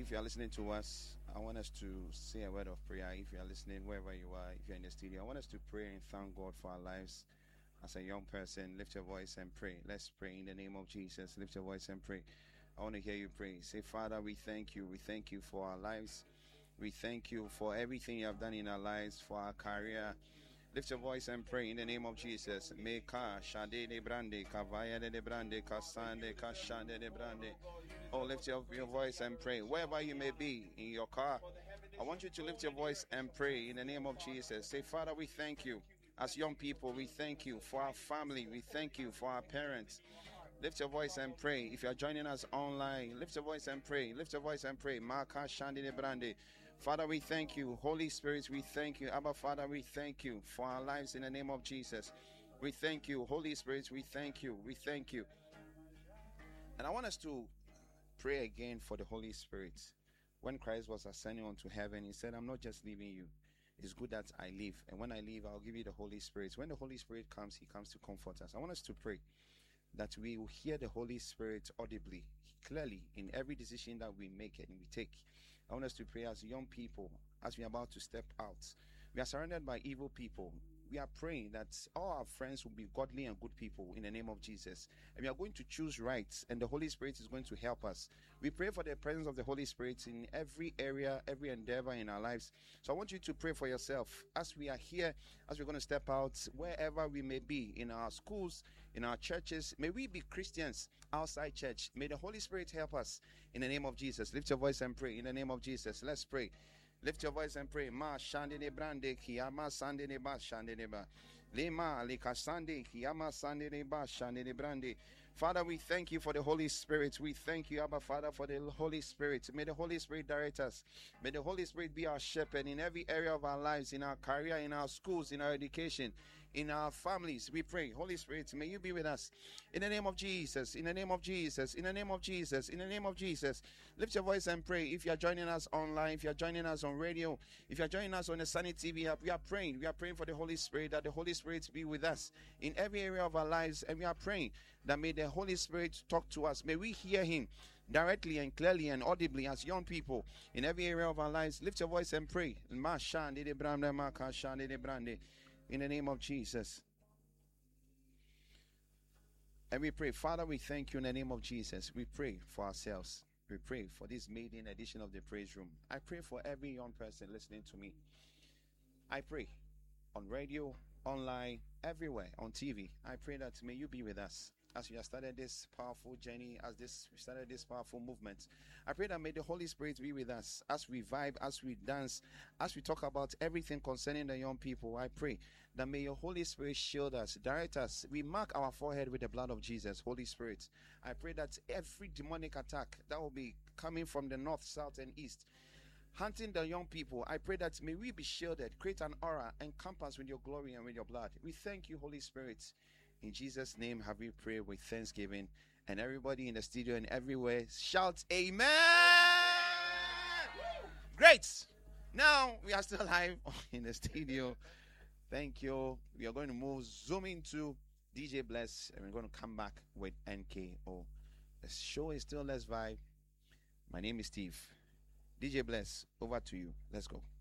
If you are listening to us, I want us to say a word of prayer. If you are listening, wherever you are, if you're in the studio, I want us to pray and thank God for our lives. As a young person, lift your voice and pray. Let's pray in the name of Jesus. Lift your voice and pray. I want to hear you pray. Say, Father, we thank you. We thank you for our lives. We thank you for everything you have done in our lives, for our career. Lift your voice and pray in the name of Jesus. Meka shade de brande kavaya de brande kasande kashande de brande. Oh, lift your voice and pray. Wherever you may be in your car, I want you to lift your voice and pray in the name of Jesus. Say, Father, we thank you. As young people, we thank you for our family. We thank you for our parents. Lift your voice and pray. If you are joining us online, lift your voice and pray. Lift your voice and pray. Maka shande de brande. Father, we thank you. Holy Spirit, we thank you. Abba, Father, we thank you for our lives in the name of Jesus. We thank you. Holy Spirit, we thank you. We thank you. And I want us to pray again for the Holy Spirit. When Christ was ascending onto heaven, he said, I'm not just leaving you. It's good that I leave. And when I leave, I'll give you the Holy Spirit. When the Holy Spirit comes, he comes to comfort us. I want us to pray that we will hear the Holy Spirit audibly, clearly, in every decision that we make and we take. I want us to pray as young people, as we are about to step out. We are surrounded by evil people. We are praying that all our friends will be godly and good people in the name of Jesus. And we are going to choose right, and the Holy Spirit is going to help us. We pray for the presence of the Holy Spirit in every area, every endeavor in our lives. So I want you to pray for yourself as we are here, as we're going to step out, wherever we may be, in our schools, in our churches. May we be Christians outside church. May the Holy Spirit help us in the name of Jesus. Lift your voice and pray in the name of Jesus. Let's pray. Lift your voice and pray. Ma shande ne brande kiyama sande ne ba shande ne ba. Lema lika sande kiyama sande ne ba shande ne brande. Father, we thank you for the Holy Spirit. We thank you, Abba Father, for the Holy Spirit. May the Holy Spirit direct us. May the Holy Spirit be our shepherd in every area of our lives, in our career, in our schools, in our education, in our families. We pray, Holy Spirit, may you be with us. In the name of Jesus, in the name of Jesus, in the name of Jesus, in the name of Jesus. Lift your voice and pray. If you are joining us online, if you are joining us on radio, if you are joining us on the Sunny TV app, we are praying. We are praying for the Holy Spirit, that the Holy Spirit be with us in every area of our lives. And we are praying that may the Holy Spirit talk to us. May we hear him directly and clearly and audibly as young people in every area of our lives. Lift your voice and pray. In the name of Jesus. And we pray, Father, we thank you in the name of Jesus. We pray for ourselves. We pray for this maiden edition of the praise room. I pray for every young person listening to me. I pray on radio, online, everywhere, on TV. I pray that may you be with us as we have started this powerful journey, we started this powerful movement. I pray that may the Holy Spirit be with us as we vibe, as we dance, as we talk about everything concerning the young people. I pray that may your Holy Spirit shield us, direct us. We mark our forehead with the blood of Jesus. Holy Spirit, I pray that every demonic attack that will be coming from the north, south, and east, hunting the young people, I pray that may we be shielded, create an aura, encompass with your glory and with your blood. We thank you, Holy Spirit. In Jesus' name have we prayed with thanksgiving. And everybody in the studio and everywhere shout amen. Great. Now we are still live in the studio. Thank you. We are going to zoom into DJ Bless, and we're going to come back with NKO. The show is still Let's Vibe. My name is Steve. DJ Bless, over to you. Let's go.